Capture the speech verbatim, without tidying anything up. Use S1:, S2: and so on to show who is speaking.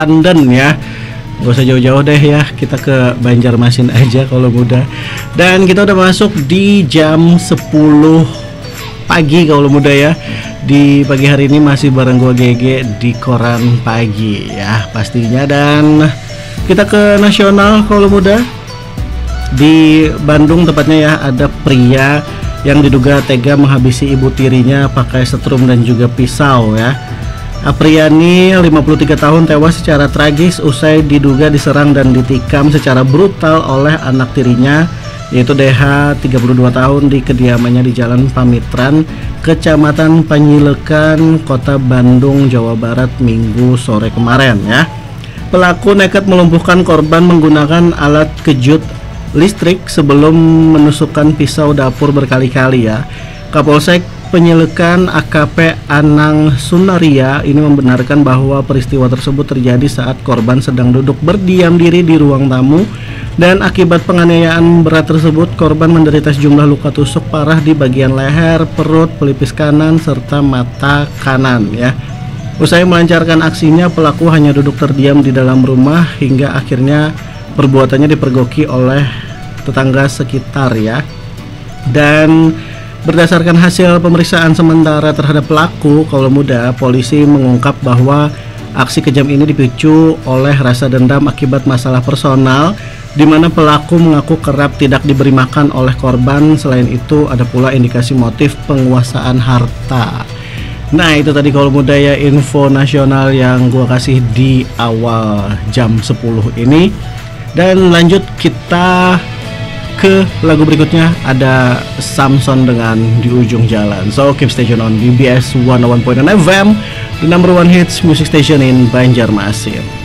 S1: London ya. Gak usah jauh-jauh deh ya, kita ke Banjarmasin aja kalau muda. Dan kita udah masuk di jam sepuluh pagi kalau muda ya. Di pagi hari ini masih bareng gua G G di Koran Pagi ya pastinya. Dan kita ke nasional kalau muda. Di Bandung tepatnya ya, ada pria yang diduga tega menghabisi ibu tirinya pakai setrum dan juga pisau ya. Apriyani lima puluh tiga tahun tewas secara tragis usai diduga diserang dan ditikam secara brutal oleh anak tirinya, yaitu D H tiga puluh dua tahun di kediamannya di Jalan Pamitran, Kecamatan Panyilekan, Kota Bandung, Jawa Barat Minggu sore kemarin ya. Pelaku nekat melumpuhkan korban menggunakan alat kejut listrik sebelum menusukkan pisau dapur berkali-kali ya. Kapolsek Penyilekan A K P Anang Sunaria ini membenarkan bahwa peristiwa tersebut terjadi saat korban sedang duduk berdiam diri di ruang tamu, dan akibat penganiayaan berat tersebut korban menderita sejumlah luka tusuk parah di bagian leher, perut, pelipis kanan, serta mata kanan ya. Usai melancarkan aksinya, pelaku hanya duduk terdiam di dalam rumah hingga akhirnya perbuatannya dipergoki oleh tetangga sekitar ya. Dan berdasarkan hasil pemeriksaan sementara terhadap pelaku kalau muda, polisi mengungkap bahwa aksi kejam ini dipicu oleh rasa dendam akibat masalah personal, di mana pelaku mengaku kerap tidak diberi makan oleh korban. Selain itu ada pula indikasi motif penguasaan harta. Nah itu tadi kalau muda ya, info nasional yang gua kasih di awal jam sepuluh ini. Dan lanjut kita ke lagu berikutnya, ada Samson dengan Di Ujung Jalan. So keep station on B B S one oh one point nine F M, the number one hits music station in Banjarmasin.